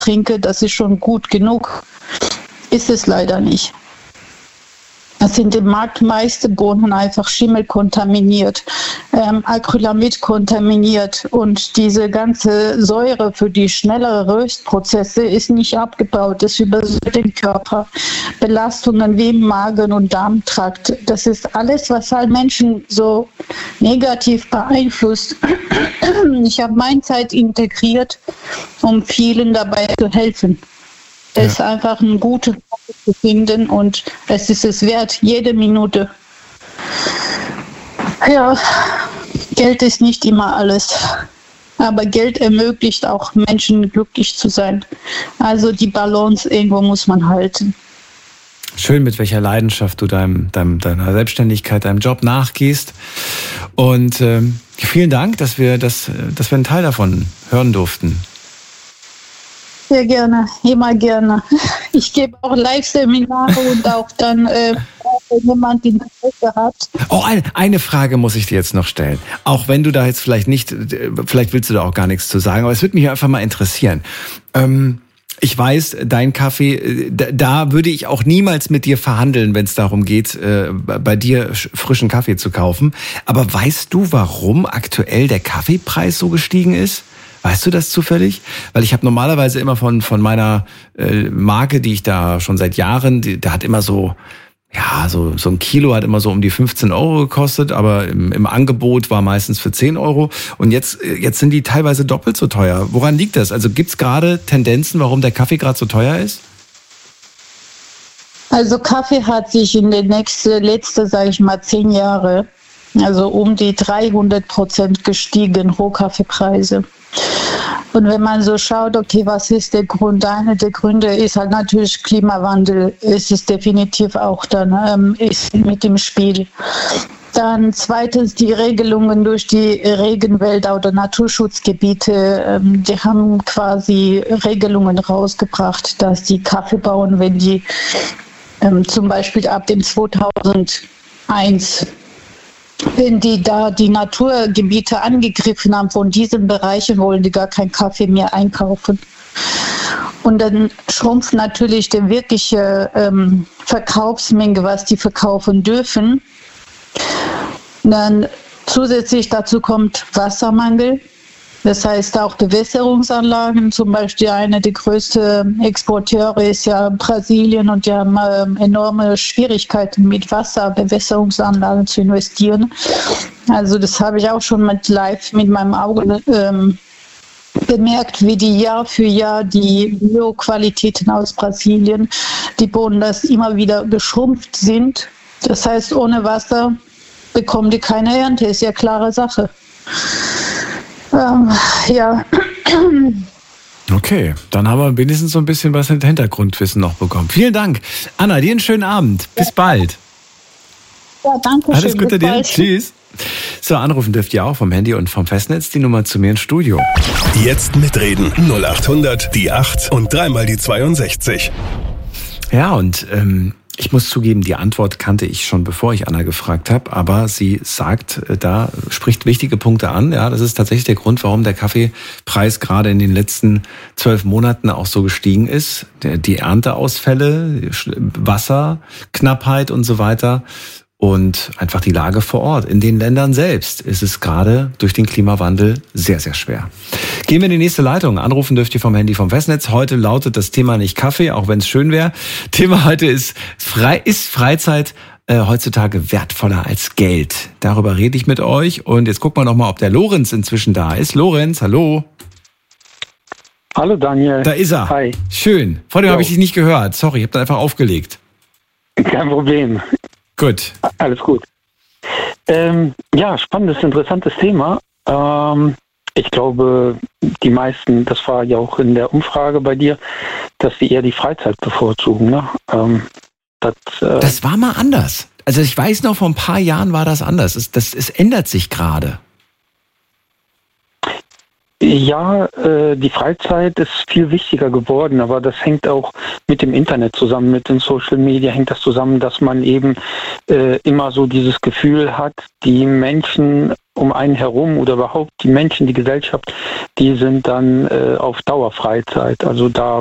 trinke, das ist schon gut genug. Ist es leider nicht. Das sind im Markt meiste Bohnen einfach schimmelkontaminiert, Acrylamid kontaminiert und diese ganze Säure für die schnelleren Röstprozesse ist nicht abgebaut. Das übersäuert den Körper. Belastungen wie im Magen- und Darmtrakt, das ist alles, was halt Menschen so negativ beeinflusst. Ich habe meine Zeit integriert, um vielen dabei zu helfen. Es ist einfach ein gutes Kaffee zu finden und es ist es wert, jede Minute. Ja, Geld ist nicht immer alles, aber Geld ermöglicht auch Menschen glücklich zu sein. Also die Balance irgendwo muss man halten. Schön, mit welcher Leidenschaft du deiner Selbstständigkeit, deinem Job nachgehst. Und vielen Dank, dass wir einen Teil davon hören durften. Sehr gerne, immer gerne. Ich gebe auch Live-Seminare und auch dann, wenn jemand Interesse hat. Oh, eine Frage muss ich dir jetzt noch stellen. Auch wenn du da jetzt vielleicht willst du da auch gar nichts zu sagen, aber es würde mich einfach mal interessieren. Ich weiß, dein Kaffee, da würde ich auch niemals mit dir verhandeln, wenn es darum geht, bei dir frischen Kaffee zu kaufen. Aber weißt du, warum aktuell der Kaffeepreis so gestiegen ist? Weißt du das zufällig? Weil ich habe normalerweise immer von meiner Marke, die ich da schon seit Jahren, der hat immer so ein Kilo hat immer so um die 15 Euro gekostet, aber im Angebot war meistens für 10 Euro. Und jetzt sind die teilweise doppelt so teuer. Woran liegt das? Also gibt's gerade Tendenzen, warum der Kaffee gerade so teuer ist? Also Kaffee hat sich in den letzten, sage ich mal, 10 Jahre, also um die 300% gestiegen, Rohkaffeepreise. Und wenn man so schaut, okay, was ist der Grund? Einer der Gründe ist halt natürlich Klimawandel. Es ist definitiv auch dann ist mit im Spiel. Dann zweitens die Regelungen durch die Regenwälder oder Naturschutzgebiete. Die haben quasi Regelungen rausgebracht, dass die Kaffeebauern, wenn die zum Beispiel ab dem 2001 wenn die da die Naturgebiete angegriffen haben, von diesen Bereichen wollen die gar keinen Kaffee mehr einkaufen. Und dann schrumpft natürlich die wirkliche Verkaufsmenge, was die verkaufen dürfen. Dann zusätzlich dazu kommt Wassermangel. Das heißt auch Bewässerungsanlagen, zum Beispiel einer der größten Exporteure ist ja Brasilien und die haben enorme Schwierigkeiten mit Wasserbewässerungsanlagen zu investieren. Also das habe ich auch schon mit meinem Auge bemerkt, wie die Jahr für Jahr die Bioqualitäten aus Brasilien, die Bohnen, das immer wieder geschrumpft sind. Das heißt, ohne Wasser bekommen die keine Ernte, ist ja klare Sache. Ja. Okay, dann haben wir wenigstens so ein bisschen was mit Hintergrundwissen noch bekommen. Vielen Dank. Anna, dir einen schönen Abend. Bis bald. Ja, danke schön. Alles Gute dir. Tschüss. So, anrufen dürft ihr auch vom Handy und vom Festnetz. Die Nummer zu mir ins Studio. Jetzt mitreden. 0800 die 8 und dreimal die 62. Ja, und ich muss zugeben, die Antwort kannte ich schon, bevor ich Anna gefragt habe, aber sie spricht wichtige Punkte an. Ja, das ist tatsächlich der Grund, warum der Kaffeepreis gerade in den letzten 12 Monaten auch so gestiegen ist. Die Ernteausfälle, Wasserknappheit und so weiter. Und einfach die Lage vor Ort. In den Ländern selbst ist es gerade durch den Klimawandel sehr, sehr schwer. Gehen wir in die nächste Leitung. Anrufen dürft ihr vom Handy vom Festnetz. Heute lautet das Thema nicht Kaffee, auch wenn es schön wäre. Thema heute ist Freizeit heutzutage wertvoller als Geld? Darüber rede ich mit euch. Und jetzt gucken wir noch mal, ob der Lorenz inzwischen da ist. Lorenz, hallo. Hallo Daniel. Da ist er. Hi. Schön. Vor dem habe ich dich nicht gehört. Sorry, ich habe dann einfach aufgelegt. Kein Problem. Gut. Alles gut. Ja, spannendes, interessantes Thema. Ich glaube, die meisten, das war ja auch in der Umfrage bei dir, dass sie eher die Freizeit bevorzugen. Ne? Das war mal anders. Also ich weiß noch, vor ein paar Jahren war das anders. Es ändert sich gerade. Ja, die Freizeit ist viel wichtiger geworden, aber das hängt auch mit dem Internet zusammen, mit den Social Media hängt das zusammen, dass man eben immer so dieses Gefühl hat, die Menschen um einen herum oder überhaupt die Menschen, die Gesellschaft, die sind dann auf Dauerfreizeit. Also da